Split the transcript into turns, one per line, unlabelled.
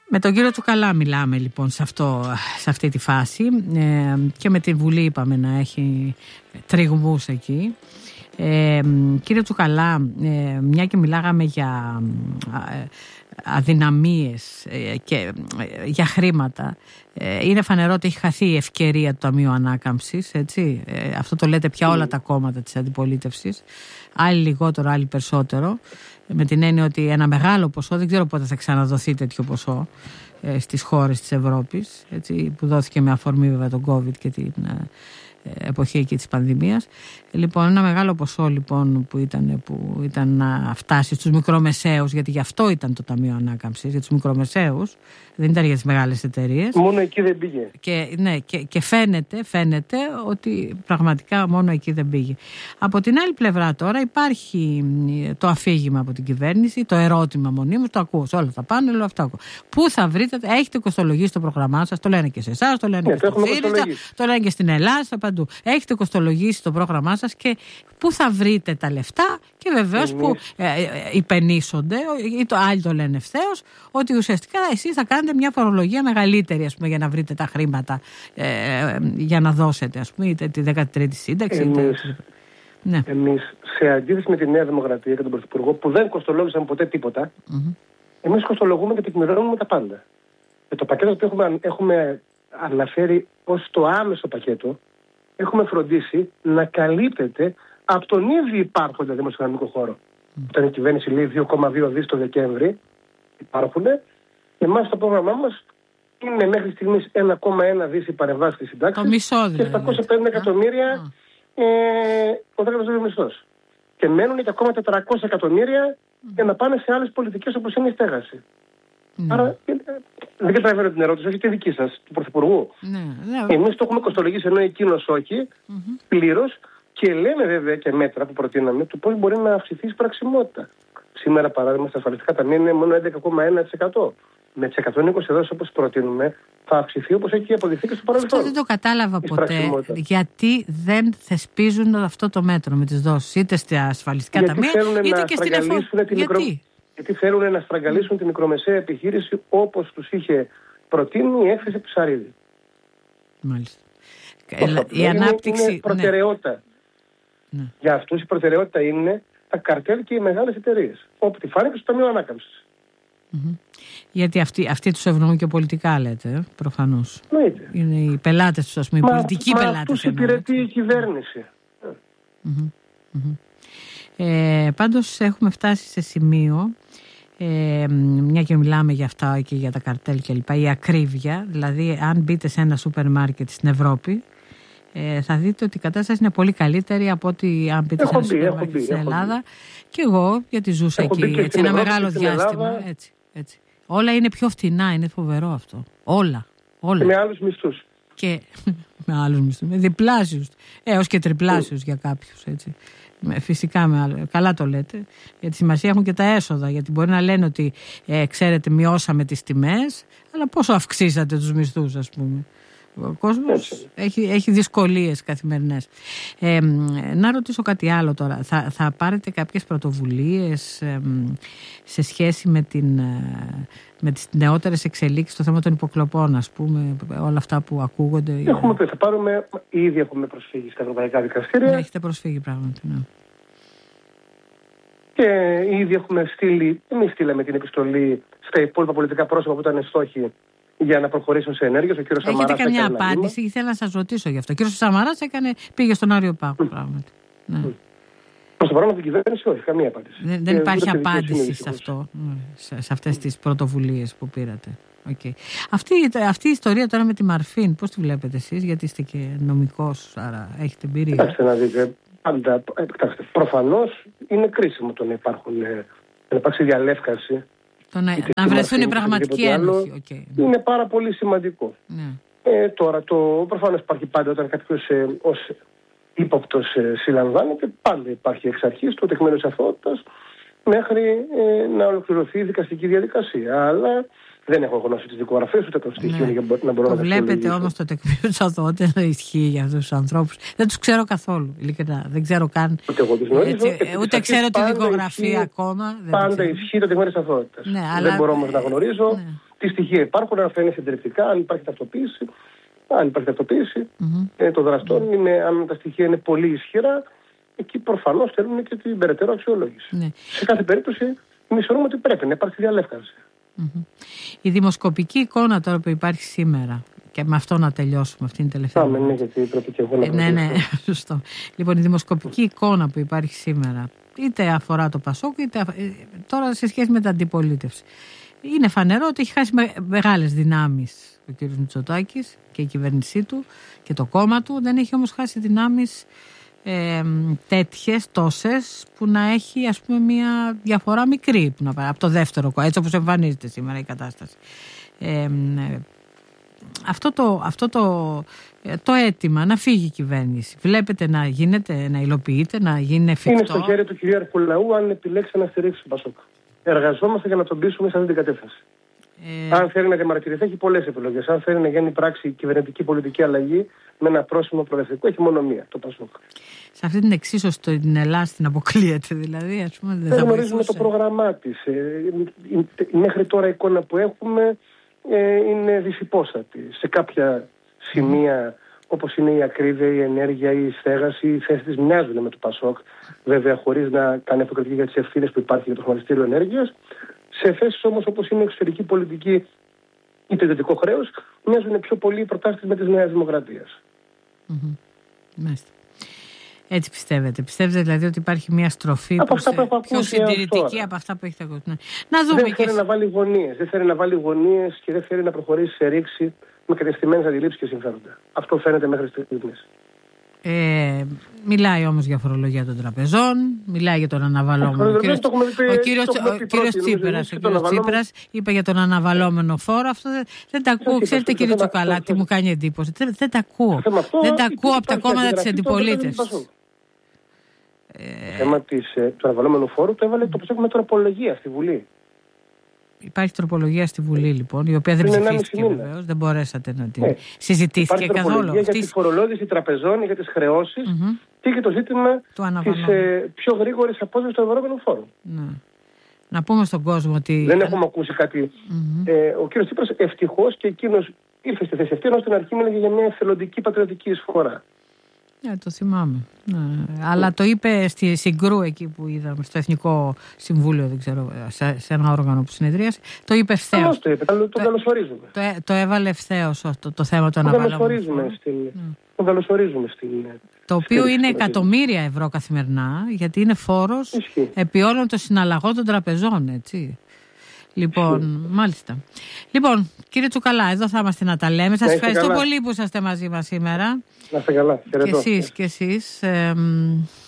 Με τον κύριο Τσουκαλά μιλάμε λοιπόν σε αυτή τη φάση και με τη Βουλή είπαμε να έχει τριγμούς εκεί. Κύριε Τσουκαλά, μια και μιλάγαμε για αδυναμίες και για χρήματα, είναι φανερό ότι έχει χαθεί η ευκαιρία του Ταμείου Ανάκαμψης, έτσι. Αυτό το λέτε πια όλα τα κόμματα της αντιπολίτευσης, άλλοι λιγότερο, άλλοι περισσότερο, με την έννοια ότι ένα μεγάλο ποσό, δεν ξέρω πότε θα ξαναδοθεί τέτοιο ποσό στις χώρες της Ευρώπης, έτσι, που δόθηκε με αφορμή βέβαια τον COVID και την εποχή εκεί της πανδημίας. Λοιπόν, ένα μεγάλο ποσό λοιπόν που ήταν να φτάσει στους μικρομεσαίους, γιατί γι' αυτό ήταν το Ταμείο Ανάκαμψης, για τους μικρομεσαίους, δεν ήταν για τις μεγάλες εταιρείες.
Μόνο εκεί δεν πήγε.
Και φαίνεται ότι πραγματικά μόνο εκεί δεν πήγε. Από την άλλη πλευρά τώρα υπάρχει το αφήγημα από την κυβέρνηση, το ερώτημα μονίμως, το ακούω σε όλα τα πάνελ, αυτό ακούω. Πού θα βρείτε, έχετε κοστολογήσει το πρόγραμμά σας, το λένε και σε εσάς, το λένε και στην ΣΥΡΙΖΑ, το λένε και στην Ελλάδα, παντού. Έχετε κοστολογήσει το πρόγραμμά σας και πού θα βρείτε τα λεφτά και βεβαίως που υπενήσονται, ή άλλοι το λένε ευθέως, ότι ουσιαστικά εσείς θα κάνετε μια φορολογία μεγαλύτερη, ας πούμε, για να βρείτε τα χρήματα για να δώσετε, ας πούμε, είτε τη 13η σύνταξη.
Εμείς, σε αντίθεση με τη Νέα Δημοκρατία και τον Πρωθυπουργό, που δεν κοστολόγησαν ποτέ τίποτα, εμείς κοστολογούμε και τεκμηριώνουμε τα πάντα. Με το πακέτο που έχουμε αναφέρει ως το άμεσο πακέτο, έχουμε φροντίσει να καλύπτεται από τον ήδη υπάρχοντα δημοσιονομικό χώρο. Όταν η κυβέρνηση λέει 2,2 δις το Δεκέμβρη, υπάρχουν. Εμάς το πρόγραμμά μας είναι μέχρι στιγμής 1,1 δις οι παρεμβάσεις της συντάξης και 750 εκατομμύρια ο δέκατος μισθός. Και μένουν και ακόμα 400 εκατομμύρια για να πάνε σε άλλες πολιτικές όπως είναι η στέγαση. Άρα δεν καταλαβαίνω την ερώτηση, όχι τη δική σας, του Πρωθυπουργού. Εμείς το έχουμε κοστολογήσει ενώ εκείνος όχι, πλήρως, και λέμε βέβαια και μέτρα που προτείναμε του πώς μπορεί να αυξηθεί η σπραξιμότητα. Σήμερα, παράδειγμα, στα ασφαλιστικά ταμεία είναι μόνο 11,1%. Με τις 120 δόσεις όπως προτείνουμε, θα αυξηθεί όπως έχει αποδειχθεί και στο παρελθόν.
Αυτό δεν το κατάλαβα ποτέ. Γιατί δεν θεσπίζουν αυτό το μέτρο με τις δόσεις, είτε στα ασφαλιστικά ταμεία, είτε και στην εφαρμογή.
Γιατί θέλουν να στραγγαλίσουν τη μικρομεσαία επιχείρηση όπως τους είχε προτείνει η έκθεση Ψαρίδη.
Μάλιστα.
Η ανάπτυξη είναι προτεραιότητα. Ναι. Για αυτούς η προτεραιότητα είναι τα καρτέλ και οι μεγάλες εταιρείες. Όπου τη φάνηκε στο Ταμείο Ανάκαμψης.
Γιατί αυτοί τους ευνοούν και πολιτικά, λέτε, προφανώς. Είναι οι πελάτες τους, ας πούμε, οι πολιτικοί πελάτες.
Αυτούς υπηρετεί η κυβέρνηση.
Πάντως έχουμε φτάσει σε σημείο, μια και μιλάμε για αυτά και για τα καρτέλ και λοιπά, η ακρίβεια, δηλαδή αν μπείτε σε ένα σούπερ μάρκετ στην Ευρώπη, θα δείτε ότι η κατάσταση είναι πολύ καλύτερη από ότι αν μπείτε σε ένα σούπερ μάρκετ στην Ελλάδα. Και εγώ, γιατί ζούσα εκεί έτσι, ένα μεγάλο διάστημα, έτσι. Όλα είναι πιο φτηνά, είναι φοβερό αυτό. Όλα.
Και με άλλους μισθούς.
Και με άλλους μισθούς, με διπλάσιους, έως και τριπλάσιους για κάποιους, έτσι. Φυσικά καλά το λέτε, γιατί σημασία έχουν και τα έσοδα, γιατί μπορεί να λένε ότι ξέρετε μειώσαμε τις τιμές, αλλά πόσο αυξήσατε τους μισθούς, ας πούμε. Ο κόσμος έχει δυσκολίες καθημερινές. Να ρωτήσω κάτι άλλο τώρα. Θα πάρετε κάποιες πρωτοβουλίες σε σχέση με τις νεότερες εξελίξεις στο θέμα των υποκλοπών, ας πούμε, όλα αυτά που ακούγονται?
Ήδη έχουμε προσφύγει στα ευρωπαϊκά δικαστήρια.
Έχετε προσφύγει πράγματι, ναι.
Και ήδη έχουμε στείλει, εμείς στείλαμε την επιστολή στα υπόλοιπα πολιτικά πρόσωπα που ήταν στόχοι για να προχωρήσουν σε ενέργειες. Ο κύριος Σαμαράς.
Έχετε καμιά απάντηση? Ήθελα να σας ρωτήσω γι' αυτό. Ο κύριος Σαμαράς πήγε στον Άριο Πάγο, πράγματι. Ναι.
Προς το παρόν από την κυβέρνηση, όχι, καμία απάντηση.
Δεν υπάρχει απάντηση σε αυτό, σε αυτές τις πρωτοβουλίες που πήρατε. Okay. Αυτή η ιστορία τώρα με τη Μαρφίν, πώς τη βλέπετε εσείς? Γιατί είστε και νομικός, άρα έχετε εμπειρία.
Κοιτάξτε να δείτε. Προφανώς είναι κρίσιμο το να υπάρξει διαλεύκανση.
Να βρεθούν οι πραγματικοί ένοχοι.
Είναι πάρα πολύ σημαντικό. Τώρα, προφανώς υπάρχει πάντα όταν κάποιος ως ύποπτος συλλαμβάνεται, πάντα υπάρχει εξ αρχής το τεκμήριο της αθωότητας μέχρι να ολοκληρωθεί η δικαστική διαδικασία. Αλλά δεν έχω γνώση της δικογραφίας ούτε των στοιχείων για να μπορώ να το
βλέπετε όμως το τεκμήριο της αθωότητας να ισχύει για αυτούς τους ανθρώπους. Δεν τους ξέρω καθόλου, ειλικρινά. Δεν ξέρω καν. Ούτε ξέρω τη δικογραφία ακόμα.
Πάντα ισχύει το τεκμήριο της αθωότητας. Δεν μπορώ όμως να γνωρίζω Τι στοιχεία υπάρχουν, αν θα είναι συντριπτικά, αν υπάρχει ταυτοποίηση. Αν υπάρχει ταυτοποίηση των δραστών, αν τα στοιχεία είναι πολύ ισχυρά, εκεί προφανώς θέλουν και την περαιτέρω αξιολόγηση. Ναι. Σε κάθε περίπτωση, εμείς θεωρούμε ότι πρέπει να υπάρχει διαλεύκανση.
Η δημοσκοπική εικόνα τώρα που υπάρχει σήμερα, και με αυτό να τελειώσουμε αυτήν την τελευταία.
Ναι, γιατί πρέπει και εγώ να
ναι, σωστό. Λοιπόν, η δημοσκοπική εικόνα που υπάρχει σήμερα, είτε αφορά το Πασόκ, είτε τώρα σε σχέση με την αντιπολίτευση. Είναι φανερό ότι έχει χάσει μεγάλες δυνάμεις ο κ. Μητσοτάκης και η κυβέρνησή του και το κόμμα του. Δεν έχει όμως χάσει δυνάμεις τέτοιες, τόσες, που να έχει, ας πούμε, μια διαφορά μικρή από το δεύτερο κόμμα, έτσι όπως εμφανίζεται σήμερα η κατάσταση. Αυτό το αίτημα να φύγει η κυβέρνηση, βλέπετε να γίνεται, να υλοποιείται, να γίνει εφικτό?
Είναι στο χέρι του κυρίαρχου λαού αν επιλέξει να στηρίξει τον Πασόκ. Εργαζόμαστε για να τον πείσουμε σε αυτή την κατεύθυνση. Αν θέλει να διαμαρτυρηθεί, έχει πολλές επιλογές. Αν θέλει να γίνει πράξη κυβερνητική πολιτική αλλαγή με ένα πρόσημο προοδευτικό, έχει μόνο μία, το Πασόκ.
Σε αυτή την εξίσωση την Ελλάδα την αποκλείεται, δηλαδή, ας πούμε, δεν θα
γνωρίζουμε το πρόγραμμά της. Μέχρι τώρα η εικόνα που έχουμε είναι δυσυπόστατη. Σε κάποια σημεία, όπως είναι η ακρίβεια, η ενέργεια, η στέγαση, οι θέσεις της μοιάζουν με το Πασόκ, βέβαια χωρίς να κάνει αυτοκριτική για τις ευθύνες που υπάρχει για το χρηματιστήριο ενέργειας. Σε θέσεις όμως όπως είναι η εξωτερική πολιτική ή το ιδιωτικό χρέος, μοιάζουν πιο πολύ οι προτάσεις με της Νέας Δημοκρατίας.
Μάλιστα. Έτσι πιστεύετε? Πιστεύετε δηλαδή ότι υπάρχει μια στροφή πιο συντηρητική από αυτά που έχετε ακούσει? Να δούμε.
Δεν θέλει να βάλει γωνίες. Δεν θέλει να βάλει γωνίες και δεν θέλει να προχωρήσει σε ρήξη με κατεστημένες αντιλήψεις και συμφέροντα. Αυτό φαίνεται μέχρι στιγμής.
Μιλάει όμως για φορολογία των τραπεζών, μιλάει για τον αναβαλόμενο. Ο κύριος Τσίπρας είπε για τον αναβαλόμενο φόρο. Αυτό δεν τα ακούω. Ξέρετε, κύριε Τσουκαλά, τι μου κάνει εντύπωση? Δεν τα ακούω. Δεν τα ακούω από τα κόμματα της αντιπολίτευσης.
Το θέμα του αναβαλόμενου φόρου το έβαλε το Πασόκ με τροπολογία στη Βουλή.
Υπάρχει τροπολογία στη Βουλή, λοιπόν, η οποία δεν ψηφίστηκε βεβαίως, δεν μπορέσατε να την συζητήσετε καθόλου.
Υπάρχει τροπολογία για τη φορολόγηση τραπεζών, για τις χρεώσεις και για το ζήτημα της πιο γρήγορης απόσβεσης του αναβαλόμενου φόρου.
Να πούμε στον κόσμο ότι...
Δεν έχουμε ακούσει κάτι. Ο κύριος Τσίπρας ευτυχώς και εκείνος ήρθε στη θέση αυτή, ενώ στην αρχή μίλαγε για μια εθελοντική πατριωτική εισφορά.
Το θυμάμαι. Αλλά το είπε στη Συγκρού εκεί που είδαμε, στο Εθνικό Συμβούλιο, δεν ξέρω, σε ένα όργανο που συνεδρίασε. Το είπε ευθέως.
Το είπε, το καλωσορίζουμε.
Το έβαλε ευθέως το θέμα του αναβαλόμενου.
Το καλωσορίζουμε στην...
Το οποίο είναι εκατομμύρια ευρώ καθημερινά, γιατί είναι φόρος επί όλων των συναλλαγών των τραπεζών, έτσι. Λοιπόν, μάλιστα. Λοιπόν, κύριε Τσουκαλά, εδώ θα είμαστε να τα λέμε. Σας ευχαριστώ πολύ που είσαστε μαζί μας σήμερα.
Να είστε καλά.
Και εσείς.